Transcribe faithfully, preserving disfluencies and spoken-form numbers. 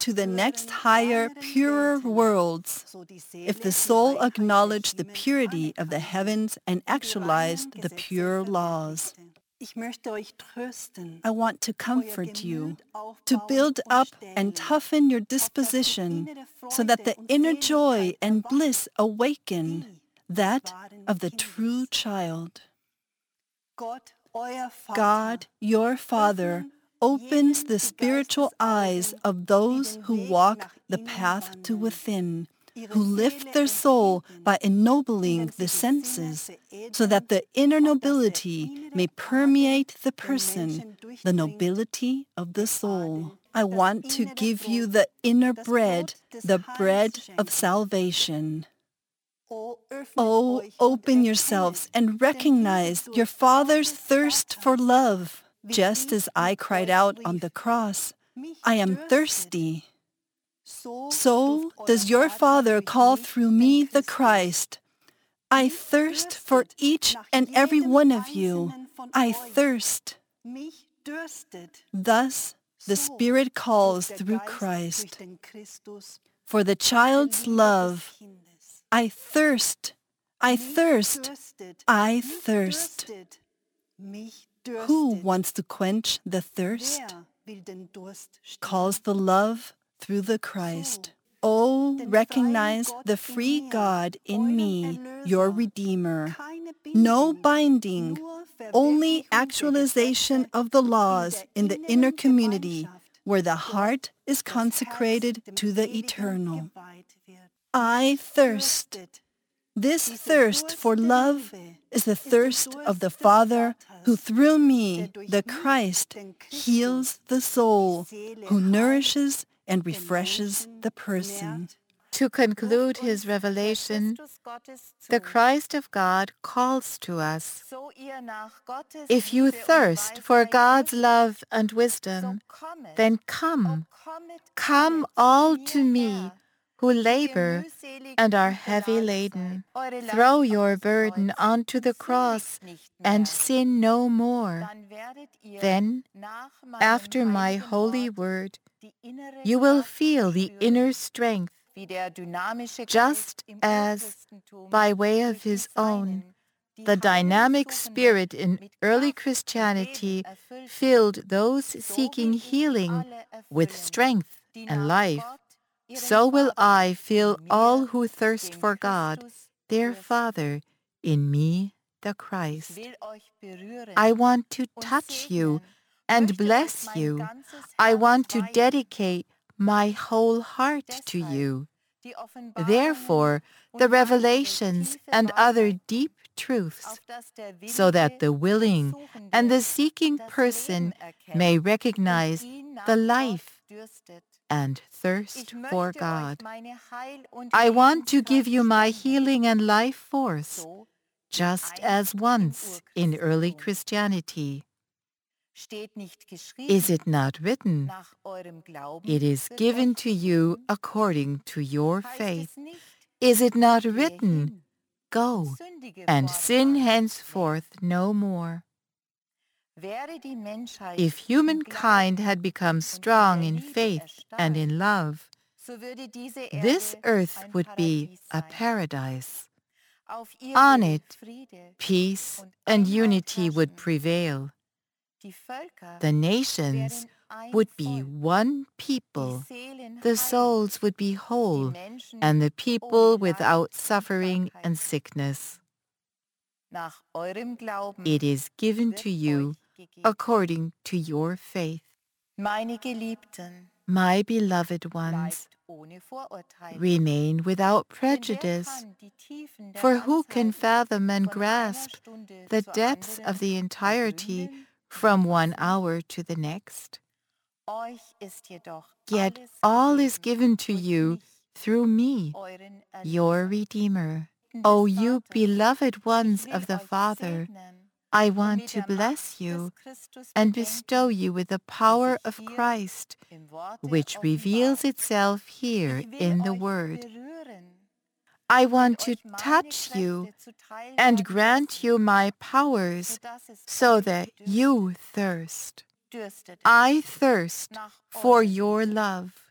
to the next higher, purer worlds. If the soul acknowledged the purity of the heavens and actualized the pure laws. I want to comfort you, to build up and toughen your disposition so that the inner joy and bliss awaken, that of the true child. God, your Father, opens the spiritual eyes of those who walk the path to within, who lift their soul by ennobling the senses, so that the inner nobility may permeate the person, the nobility of the soul. I want to give you the inner bread, the bread of salvation. Oh, open yourselves and recognize your Father's thirst for love, just as I cried out on the cross, I am thirsty. So does your Father call through me, the Christ. I thirst for each and every one of you. I thirst. Thus, the Spirit calls through Christ. For the child's love, I thirst, I thirst, I thirst. Who wants to quench the thirst? Calls the love through the Christ. Oh, recognize the free God in me, your Redeemer. No binding, only actualization of the laws in the inner community where the heart is consecrated to the eternal. I thirst. This thirst for love is the thirst of the Father who through me, the Christ, heals the soul, who nourishes and refreshes the person. To conclude his revelation, the Christ of God calls to us, if you thirst for God's love and wisdom, then come, come all to me, who labor and are heavy laden. Throw your burden onto the cross and sin no more. Then, after my holy word, you will feel the inner strength, just as, by way of his own, the dynamic spirit in early Christianity filled those seeking healing with strength and life. So will I fill all who thirst for God, their Father, in me, the Christ. I want to touch you and bless you. I want to dedicate my whole heart to you. Therefore, the revelations and other deep truths, so that the willing and the seeking person may recognize the life and thirst for God. I want to give you my healing and life force, just as once in early Christianity. Is it not written, it is given to you according to your faith? Is it not written, go and sin henceforth no more? If humankind had become strong in faith and in love, this earth would be a paradise. On it, peace and unity would prevail. The nations would be one people, the souls would be whole, and the people without suffering and sickness. It is given to you according to your faith. My beloved ones, remain without prejudice, for who can fathom and grasp the depths of the entirety from one hour to the next? Yet all is given to you through me, your Redeemer. O you beloved ones of the Father, I want to bless you and bestow you with the power of Christ, which reveals itself here in the Word. I want to touch you and grant you my powers so that you thirst. I thirst for your love.